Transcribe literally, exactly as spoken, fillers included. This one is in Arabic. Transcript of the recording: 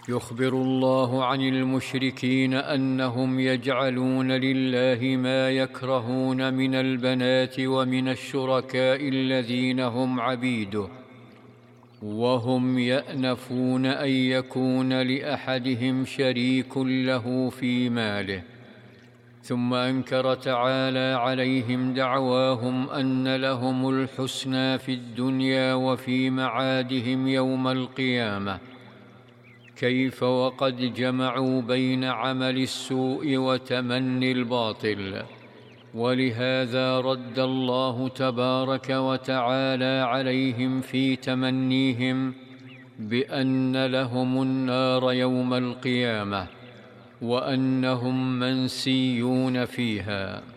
يخبر الله عن المشركين أنهم يجعلون لله ما يكرهون من البنات ومن الشركاء الذين هم عبيده، وهم يأنفون أن يكون لأحدهم شريك له في ماله. ثم أنكر تعالى عليهم دعواهم أن لهم الحسنى في الدنيا وفي معادهم يوم القيامة، كيف وقد جمعوا بين عمل السوء وتمني الباطل. ولهذا رد الله تبارك وتعالى عليهم في تمنيهم بأن لهم النار يوم القيامة وأنهم منسيون فيها.